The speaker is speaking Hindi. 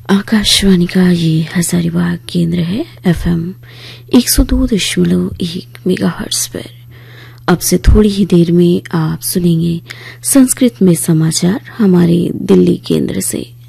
आकाशवाणी का ये हजारीबाग केंद्र है FM 102.1 मेगाहर्ट्ज पर। अब से थोड़ी ही देर में आप सुनेंगे संस्कृत में समाचार हमारे दिल्ली केंद्र से।